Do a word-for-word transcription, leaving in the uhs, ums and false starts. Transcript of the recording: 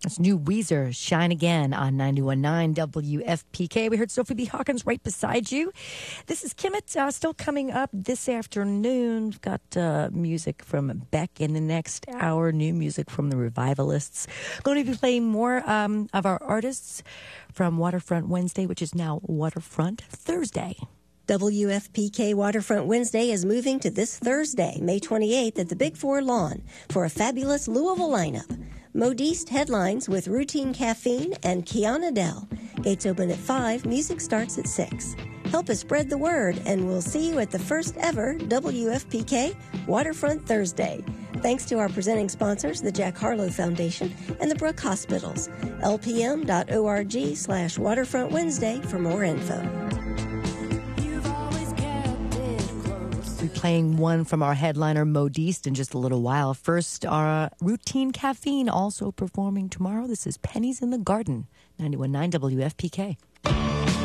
That's new Weezer, Shine Again on ninety-one point nine W F P K. We heard Sophie B. Hawkins right beside you. This is Kimmit, uh, still coming up this afternoon. We've got uh, music from Beck in the next hour, new music from the Revivalists. Going to be playing more um, of our artists from Waterfront Wednesday, which is now Waterfront Thursday. W F P K Waterfront Wednesday is moving to this Thursday, May twenty-eighth at the Big Four Lawn for a fabulous Louisville lineup. Modiste headlines with Routine Caffeine and Kiana Dell. Gates open at five, music starts at six. Help us spread the word, and we'll see you at the first ever W F P K Waterfront Thursday. Thanks to our presenting sponsors, the Jack Harlow Foundation and the Brook Hospitals. L P M dot org slash Waterfront Wednesday for more info. We'll be playing one from our headliner Modiste in just a little while. First, our Routine Caffeine also performing tomorrow. This is Pennies in the Garden, ninety-one point nine W F P K.